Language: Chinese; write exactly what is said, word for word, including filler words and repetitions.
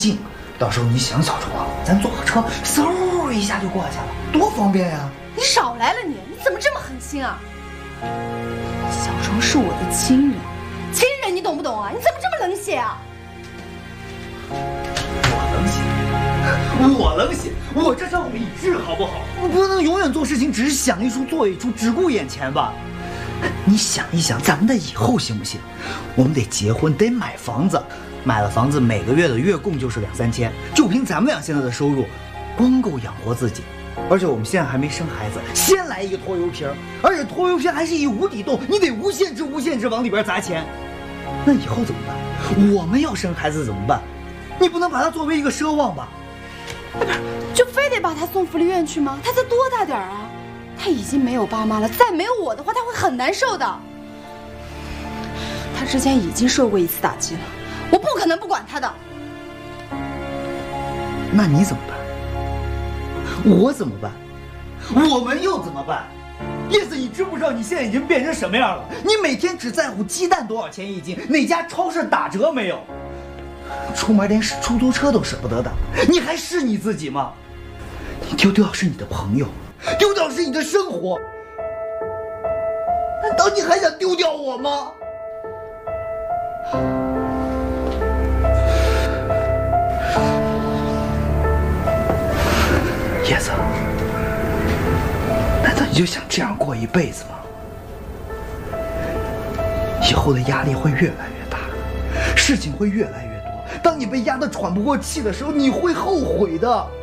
近，到时候你想小城啊，咱坐个车，嗖一下就过去了，多方便呀！ 你少来了你，你怎么这么狠心啊？小城是我的亲人，亲人你懂不懂啊？你怎么这么冷血啊？ 我冷血，我冷血，我这叫理智好不好？我不能永远做事情只是想一出做一出，只顾眼前吧。你想一想，咱们的以后行不行？我们得结婚，得买房子。买了房子，每个月的月供就是两三千，就凭咱们俩现在的收入，光够养活自己。而且我们现在还没生孩子，先来一个拖油瓶，而且拖油瓶还是一无底洞，你得无限制、无限制往里边砸钱。那以后怎么办？我们要生孩子怎么办？你不能把它作为一个奢望吧？ 不是，就非得把他送福利院去吗？他才多大点儿啊？他已经没有爸妈了，再没有我的话，他会很难受的。他之前已经受过一次打击了。我不可能不管他的。 那你怎么办？我怎么办？我们又怎么办？叶子，你知不知道你现在已经变成什么样了？你每天只在乎鸡蛋多少钱一斤，哪家超市打折没有？出门连出租车都舍不得打，你还是你自己吗？你丢掉是你的朋友，丢掉是你的生活，难道你还想丢掉我吗？叶子，难道你就想这样过一辈子吗？以后的压力会越来越大，事情会越来越多。当你被压得喘不过气的时候，你会后悔的。